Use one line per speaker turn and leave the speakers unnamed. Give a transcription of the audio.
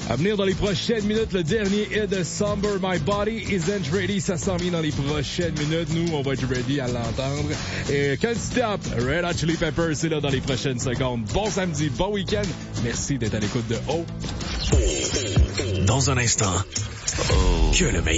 À venir dans les prochaines minutes, le dernier hit de Somber My Body Isn't Ready. Ça s'en vient dans les prochaines minutes. Nous, on va être ready à l'entendre. Et Can't Stop, Red Hot Chili Peppers, c'est là dans les prochaines secondes. Bon samedi, bon week-end. Merci d'être à l'écoute de O.
Dans un instant, que le meilleur.